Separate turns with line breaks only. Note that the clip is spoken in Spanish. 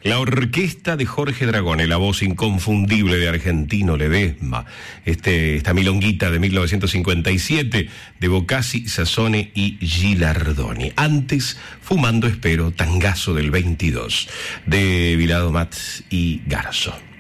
La orquesta de Jorge Dragone, la voz inconfundible de Argentino Ledesma, esta milonguita de 1957 de Boccacci, Sassone y Gilardoni. Antes, Fumando Espero, tangazo del 22 de Vilado Mats y Garzo.